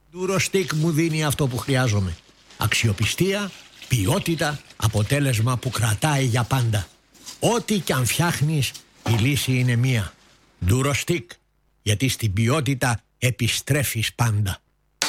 Durostick μου δίνει αυτό που χρειάζομαι. Αξιοπιστία, ποιότητα, αποτέλεσμα που κρατάει για πάντα. Ό,τι κι αν φτιάχνεις, η λύση είναι μία. Durostick, γιατί στην ποιότητα επιστρέφεις πάντα.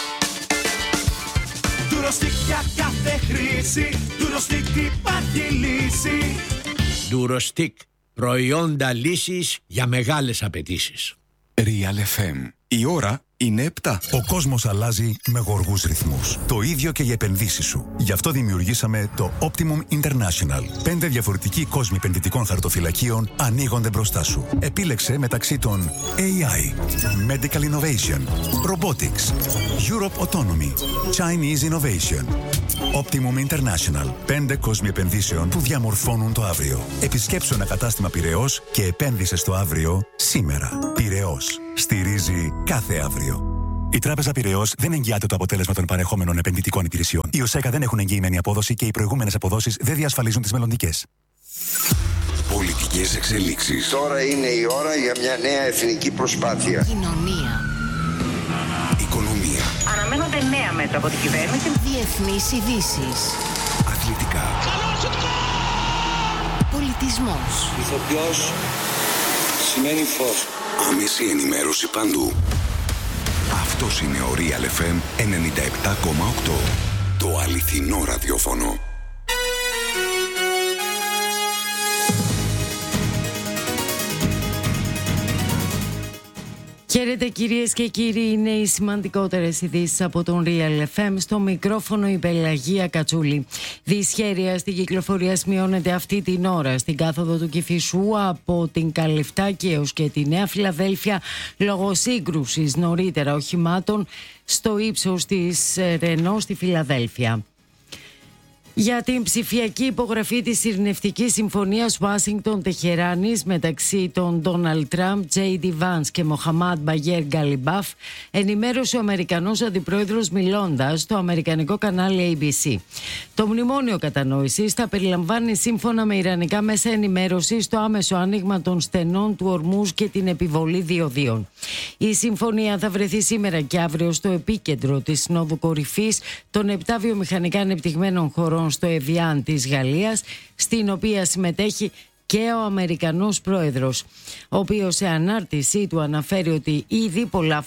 Durostick για κάθε χρήση, Durostick υπάρχει λύση. Durostick, προϊόντα λύσης για μεγάλες απαιτήσεις. Real FM. Η ώρα είναι 7. Ο κόσμος αλλάζει με γοργούς ρυθμούς. Το ίδιο και οι επενδύσεις σου. Γι' αυτό δημιουργήσαμε το Optimum International. 5 διαφορετικοί κόσμοι επενδυτικών χαρτοφυλακίων ανοίγονται μπροστά σου. Επίλεξε μεταξύ των AI, Medical Innovation, Robotics, Europe Autonomy, Chinese Innovation. Optimum International. 5 κόσμοι επενδύσεων που διαμορφώνουν το αύριο. Επισκέψου ένα κατάστημα Πειραιώς και επένδυσε στο αύριο σήμερα. Πειραιώς. Στηρίζει κάθε αύριο. Η Τράπεζα Πειραιώς δεν εγγυάται το αποτέλεσμα των παρεχόμενων επενδυτικών υπηρεσιών. Οι ΟΣΕΚΑ δεν έχουν εγγυημένη απόδοση και οι προηγούμενες αποδόσεις δεν διασφαλίζουν τις μελλοντικές. Πολιτικές εξελίξεις. Τώρα είναι η ώρα για μια νέα εθνική προσπάθεια. Κοινωνία. Οικονομία. Αναμένονται νέα μέτρα από την κυβέρνηση. Διεθνείς ειδήσεις. Αθλητικά. Πολιτισμός. Ηθοποιός σημαίνει φως. Άμεση ενημέρωση παντού. Αυτός είναι ο Real FM 97,8. Το αληθινό ραδιόφωνο. Χαίρετε κυρίες και κύριοι, είναι οι σημαντικότερες ειδήσεις από τον Real FM. Στο μικρόφωνο η Πελαγία Κατσούλη. Δυσχέρεια στην κυκλοφορία σημειώνεται αυτή την ώρα στην κάθοδο του Κηφισού από την Καλυφτάκη έως και τη Νέα Φιλαδέλφια λόγω σύγκρουσης νωρίτερα οχημάτων στο ύψος της Ρενό στη Φιλαδέλφια. Για την ψηφιακή υπογραφή της ειρηνευτικής συμφωνίας Ουάσιγκτον-Τεχεράνης μεταξύ των Ντόναλντ Τραμπ, Τζέιντι Βάνς και Μοχαμάντ Μπαγέρ Γκαλιμπάφ, ενημέρωσε ο Αμερικανός Αντιπρόεδρος μιλώντας στο αμερικανικό κανάλι ABC. Το μνημόνιο κατανόησης θα περιλαμβάνει σύμφωνα με ιρανικά μέσα ενημέρωσης το άμεσο άνοιγμα των στενών του Ορμούζ και την επιβολή διοδίων. Η συμφωνία θα βρεθεί σήμερα και αύριο στο επίκεντρο της Συνόδου Κορυφής των 7 βιομηχανικά ανεπτυγμένων χωρών στο Εβιάν της Γαλλίας, στην οποία συμμετέχει και ο Αμερικανός Πρόεδρος, ο οποίος σε ανάρτησή του αναφέρει ότι ήδη πολλά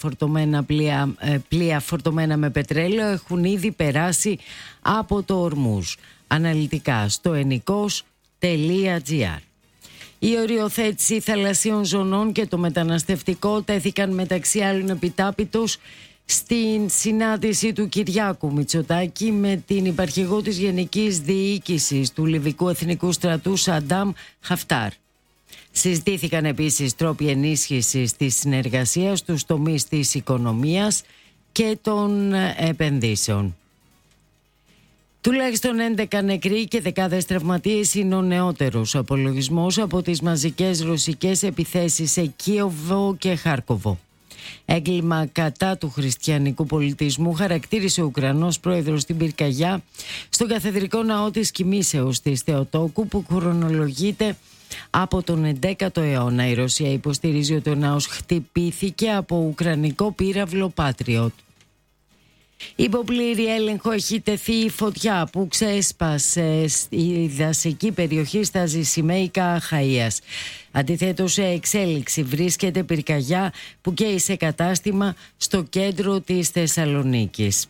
πλοία φορτωμένα με πετρέλαιο έχουν ήδη περάσει από το Ορμούζ. Αναλυτικά στο ennikos.gr. Η οριοθέτηση θαλασσίων ζωνών και το μεταναστευτικό τέθηκαν μεταξύ άλλων επιτάπητος στην συνάντηση του Κυριάκου Μητσοτάκη με την υπαρχηγό της Γενικής Διοίκησης του Λιβικού Εθνικού Στρατού Σαντάμ Χαφτάρ. Συζητήθηκαν επίσης τρόποι ενίσχυσης της συνεργασίας στους τομείς της οικονομίας και των επενδύσεων. Τουλάχιστον 11 νεκροί και δεκάδες τραυματίες είναι ο νεότερος απολογισμός από τις μαζικές ρωσικές επιθέσεις σε Κίεβο και Χάρκοβο. Έγκλημα κατά του χριστιανικού πολιτισμού χαρακτήρισε ο Ουκρανός πρόεδρος στην πυρκαγιά στον καθεδρικό ναό της Κοιμήσεως της Θεοτόκου που χρονολογείται από τον 11ο αιώνα. Η Ρωσία υποστηρίζει ότι ο ναός χτυπήθηκε από ουκρανικό πύραυλο Patriot. Υπό πλήρη έλεγχο έχει τεθεί η φωτιά που ξέσπασε στη δασική περιοχή στα Ζησιμαίικα Αχαΐας. Αντιθέτως, σε εξέλιξη βρίσκεται πυρκαγιά που καίει σε κατάστημα στο κέντρο της Θεσσαλονίκης.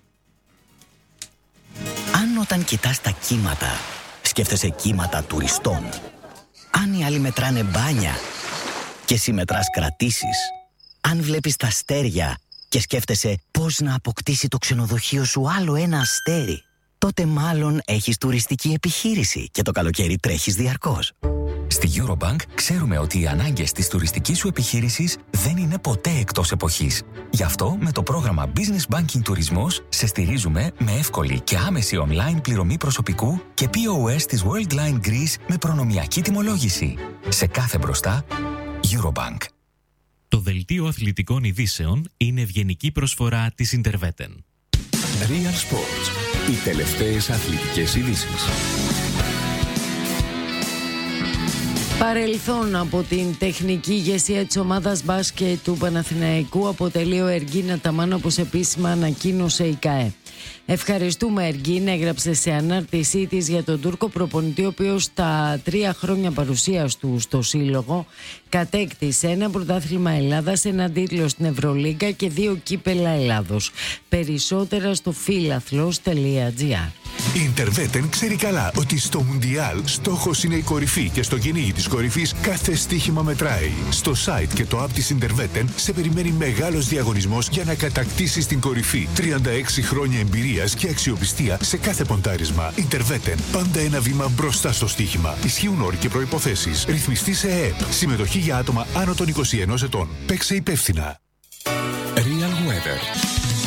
Αν όταν κοιτάς τα κύματα σκέφτεσαι κύματα τουριστών, αν οι άλλοι μετράνε μπάνια και εσύ μετράς κρατήσεις, αν βλέπεις τα αστέρια και σκέφτεσαι πώς να αποκτήσει το ξενοδοχείο σου άλλο ένα αστέρι, τότε μάλλον έχεις τουριστική επιχείρηση και το καλοκαίρι τρέχεις διαρκώς. Στη Eurobank ξέρουμε ότι οι ανάγκες της τουριστικής σου επιχείρησης δεν είναι ποτέ εκτός εποχής. Γι' αυτό με το πρόγραμμα Business Banking Τουρισμός σε στηρίζουμε με εύκολη και άμεση online πληρωμή προσωπικού και POS της Worldline Greece με προνομιακή τιμολόγηση. Σε κάθε μπροστά, Eurobank. Το δελτίο αθλητικών ειδήσεων είναι ευγενική προσφορά της Interveten. Real Sports. Οι τελευταίες αθλητικές ειδήσεις. Παρελθόν από την τεχνική ηγεσία της ομάδας μπάσκετ του Παναθηναϊκού αποτελεί ο Εργίν Αταμάν, όπως επίσημα ανακοίνωσε η ΚΑΕ. Ευχαριστούμε, Εργίν, έγραψε σε ανάρτησή της για τον Τούρκο προπονητή, ο οποίος στα 3 χρόνια παρουσίας του στο σύλλογο κατέκτησε ένα πρωτάθλημα Ελλάδας, ένα τίτλο στην Ευρωλίγκα και 2 κύπελα Ελλάδος. Περισσότερα στο φίλαθλος.gr. Η Interveten ξέρει καλά ότι στο Μουντιάλ στόχος είναι η κορυφή και στο κυνήγι της κορυφής κάθε στοίχημα μετράει. Στο site και το app της Interveten σε περιμένει μεγάλος διαγωνισμός για να κατακτήσεις την κορυφή. 36 χρόνια εμπειρίας και αξιοπιστία σε κάθε ποντάρισμα. Interveten, πάντα ένα βήμα μπροστά στο στοίχημα. Ισχύουν όροι και προϋποθέσεις. Ρυθμιστή σε ΕΕΠ. Συμμετοχή για άτομα άνω των 21 ετών. Παίξε υπεύθυνα. Real Weather.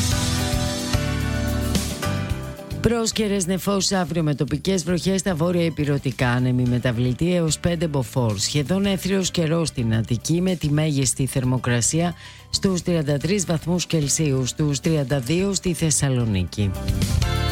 Πρόσκαιρες νεφώσεις αύριο με τοπικές βροχές στα βόρεια ηπειρωτικά, άνεμη μεταβλητή έως 5 μποφόρ. Σχεδόν έθριος καιρός στην Αττική με τη μέγιστη θερμοκρασία στους 33 βαθμούς Κελσίου, στους 32 στη Θεσσαλονίκη.